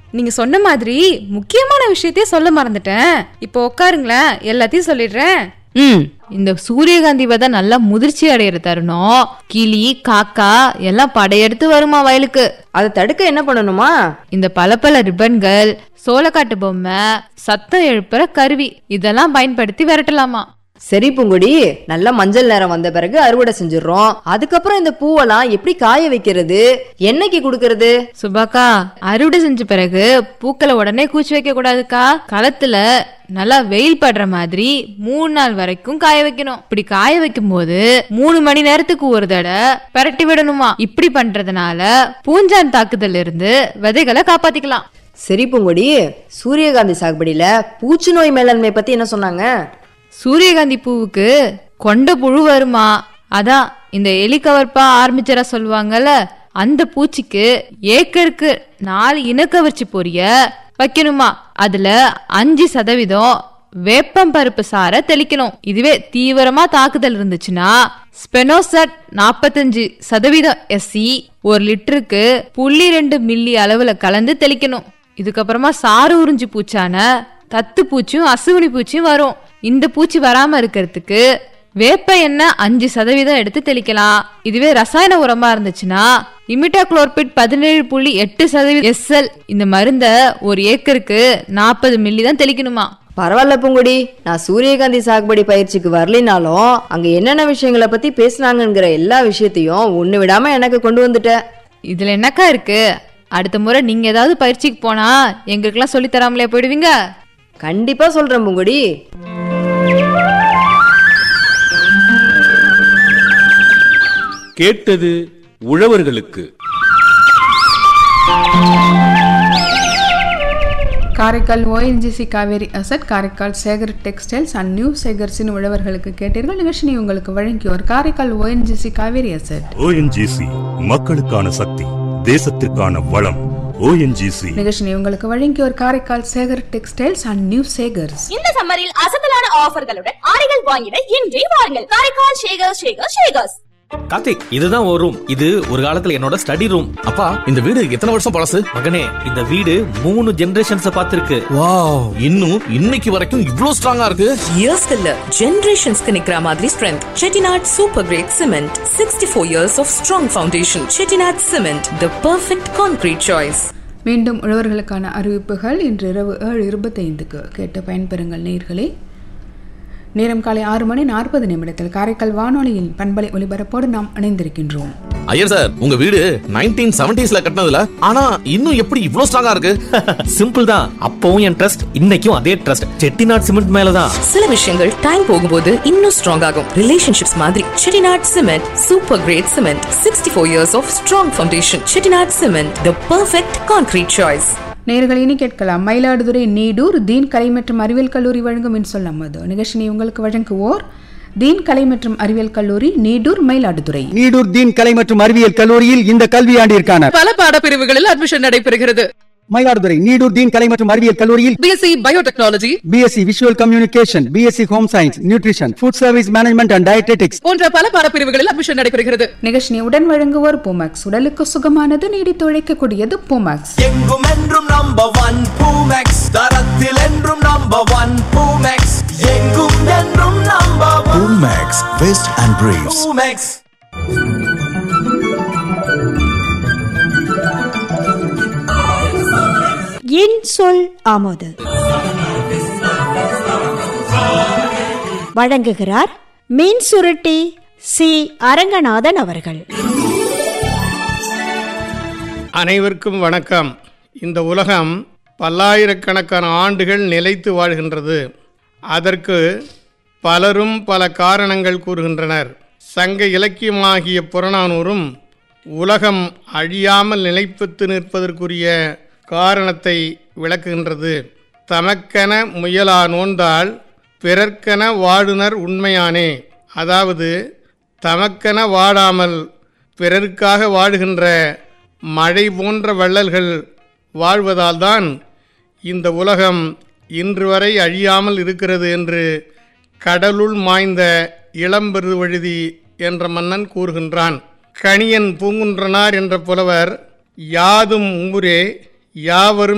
நீங்க சொன்ன மாதிரி முக்கியமான விஷயத்தையே சொல்ல மறந்துட்டேன். இப்போ உட்காருங்களேன், எல்லாத்தையும் சொல்லிடுறேன். இந்த சூரியகாந்தி விதை நல்லா முதிர்ச்சி அடையிற தருணம் கிளி காக்கா எல்லாம் படையெடுத்து வருமா வயலுக்கு. அதை தடுக்க என்ன பண்ணணுமா? இந்த பல ரிப்பன்கள், சோளக்காட்டு பொம்மை, சத்தம் எழுப்புற கருவி இதெல்லாம் பயன்படுத்தி விரட்டலாமா. சரி பூங்கொடி, நல்ல மஞ்சள் நேரம் வந்த பிறகு அறுவடை செஞ்சிடறோம். அதுக்கப்புறம் இந்த பூவெல்லாம் எப்படி காய வைக்கிறது, என்னைக்கு குடுக்கறது? சுபாக்கா, அறுவடை செஞ்ச பிறகு பூக்களை உடனே கூச்சி வைக்க கூடாதுக்கா. களத்துல நல்லா வெயில் படுற மாதிரி 3 நாள் வரைக்கும் காய வைக்கணும். இப்படி காய வைக்கும் போது 3 மணி நேரத்துக்கு ஒரு தடவை பரட்டி விடணுமா. இப்படி பண்றதுனால பூஞ்சான் தாக்குதல் இருந்து விதைகளை காப்பாத்திக்கலாம். சரி பூங்கொடி, சூரியகாந்தி சாகுபடியில பூச்சி நோய் மேலாண்மை பத்தி என்ன சொன்னாங்க? சூரியகாந்தி பூவுக்கு கொண்ட புழு வருமா. அதான் இந்த எலிக்கவர்ப்பா ஆரம்பிச்சரா சொல்லுவாங்கல்ல, அந்த பூச்சிக்கு ஏக்கருக்கு 4 இனக்கவர்ச்சி பொரிய வைக்கணுமா. அதுல 5% வேப்பம் பருப்பு சாரை தெளிக்கணும். இதுவே தீவிரமா தாக்குதல் இருந்துச்சுன்னா ஸ்பெனோசட் 45% SC 1 லிட்டருக்கு 0.2 மில்லி அளவுல கலந்து தெளிக்கணும். இதுக்கப்புறமா சாறு உறிஞ்சி பூச்சான தத்து பூச்சியும் அசுவினி பூச்சியும் வரும். இந்த பூச்சி வராம இருக்கிறதுக்கு வேப்ப எண்ணெய் 5% எடுத்து தெளிக்கலாம். இதுவே ரசாயன உரமா இருந்துச்சுன்னா இமிடாக்ளோர்பிட் 17.8% SL இந்த மருந்த 1 ஏக்கருக்கு 40 மில்லி தான் தெளிக்கணுமா. பரவாயில்ல பூங்குடி, நான் சூரியகாந்தி சாகுபடி பயிற்சிக்கு வரலினாலும் அங்க என்னென்ன விஷயங்களை பத்தி பேசினாங்கிற எல்லா விஷயத்தையும் ஒண்ணு விடாம எனக்கு கொண்டு வந்துட்ட. இதுல என்னக்கா இருக்கு? அடுத்த முறை நீங்க ஏதாவது பயிற்சிக்கு போனா எங்களுக்கெல்லாம் சொல்லி தராமலே போயிடுவீங்க. கண்டிப்பா சொல்றேன் பூங்குடி. கேட்டது உழவர்களுக்கு. Karaikal ONGC Kaveri asset, Karaikal Sekar textiles and new சேகர்ஸின் உழவர்களுக்கு கேட்டீர்கள். நிகழ்ச்சியை உங்களுக்கு வழங்கியோர் Karaikal ONGC Kaveri asset. ONGC மக்களுக்கான சக்தி, தேசத்திற்கான வளம். ONGC நிகழ்ச்சியை உங்களுக்கு வழங்கியோர் Karaikal Sekar textiles and new Sekar's. இந்த சம்மரில் அசத்தலான ஆஃபர்களுடன் ஆடைகள் வாங்கிட இன்றே வாருங்கள் காரைக்கால் ஷேகர்ஸ். கார்த்திக், இதுதான் ஒரு ரூம். இது ஒரு காலத்துல என்னோட ஸ்டடி ரூம். அப்பா, இந்த வீடு எத்தனை வருஷம் பழசு? மகனே, இந்த வீடு 3 ஜெனரேஷன்ஸ் பார்த்திருக்கு. வாவ், இன்னும் இன்னைக்கு வரைக்கும் இவ்ளோ ஸ்ட்ராங்கா இருக்கு. இயர்ஸ் இல்ல, ஜெனரேஷன்ஸ்க்கு நிக்கிற மாதிரி strength. Chettinad super great cement, 64 years of strong foundation. Chettinad cement, the perfect concrete choice. மீண்டும் உழவர்களுக்கான அறிவிப்புகள். இன்று இரவு 7:25க்கு கேட்டு பயன்பெறுங்கள் நேயர்களே. நேரம் காலை 6:40 காரைக்கால் வானொலியில் பண்பலை ஒலிபரப்போடு நாம் இணைந்திருக்கின்றோம். ஐயர் சார், உங்க வீடு 1970sல கட்டினதுல, ஆனா இன்னும் எப்படி இவ்ளோ ஸ்ட்ராங்கா இருக்கு? சிம்பிள் தான். அப்பவும் என் ட்ரஸ்ட், இன்னைக்கும் அதே ட்ரஸ்ட் செட்டிநாட் சிமெண்ட் மேலதான். சில விஷயங்கள் டைம் போகும்போது இன்னும் ஸ்ட்ராங் ஆகும். ரிலேஷன்ஷிப்ஸ் மாதிரி Chettinad cement super great cement, 64 years of strong foundation. Chettinad cement, the perfect concrete choice. நேயர்கள் இனி கேட்கலாம். மயிலாடுதுறை நீடூர் தீன் கலை மற்றும் அறிவியல் கல்லூரி வழங்கும் இன்சொல்லம் அது நிகழ்ச்சியை உங்களுக்கு வழங்குவோர் தீன் கலை மற்றும் அறிவியல் கல்லூரி நீடூர் மயிலாடுதுறை. நீடூர் தீன் கலை மற்றும் அறிவியல் கல்லூரியில் இந்த கல்வியாண்டிற்கான பல பாடப்பிரிவுகளில் அட்மிஷன் நடைபெறுகிறது. மயிலாடுதுறை நீடூர் தீன் கலை மற்றும் அறிவியல் கல்லூரியில் BSc biotechnology, BSc visual communication, BSc home science, nutrition, food service management and dietetics போன்ற பல பாடப்பிரிவுகளில் அட்மிஷன் நடைபெறுகிறது. நிகழ்ச்சியை உடன் வழங்குவோர் பூமேக்ஸ், உடலுக்கு சுகமானது, நீடித்து உழைக்கக்கூடியது பூமேக்ஸ். எங்கும் என்றும் நம்பர் 1 பூமேக்ஸ், தரத்தில் என்றும் நம்பர் 1 பூமேக்ஸ், எங்கும் என்றும் number 1 Poomex west and briefs. Poomex. என் சொல் ஆமோது வழங்குகிறார் மீன் சுருட்டி சி அரங்கநாதன் அவர்கள். அனைவருக்கும் வணக்கம். இந்த உலகம் பல்லாயிரக்கணக்கான ஆண்டுகள் நிலைத்து வாழ்கின்றது. அதற்கு பலரும் பல காரணங்கள் கூறுகின்றனர். சங்க இலக்கியமாகிய புறநானூறும் உலகம் அழியாமல் நிலைப்பத்து நிற்பதற்குரிய காரணத்தை விளக்குகின்றது. தமக்கென முயலா நோந்தால் பிறர்க்கென வாடுனர் உண்மையானே. அதாவது தமக்கென வாடாமல் பிறருக்காக வாடுகின்ற மழை போன்ற வள்ளல்கள் வாழ்வதால் தான் இந்த உலகம் இன்று வரை அழியாமல் இருக்கிறது என்று கடலுள் மாய்ந்த இளம்பெருவழுதி என்ற மன்னன் கூறுகின்றான். கணியன் பூங்குன்றனார் என்ற புலவர் யாதும் ஊரே யாவரும்